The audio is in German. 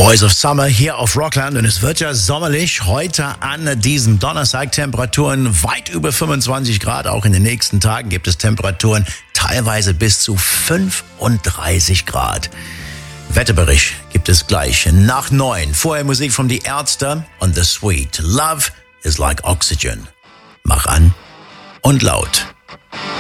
Boys of Summer hier auf Rockland und es wird ja sommerlich. Heute an diesem Donnerstag Temperaturen weit über 25 Grad. Auch in den nächsten Tagen gibt es Temperaturen teilweise bis zu 35 Grad. Wetterbericht gibt es gleich nach 9. Vorher Musik von Die Ärzte und The Sweet. Love is like oxygen. Mach an und laut.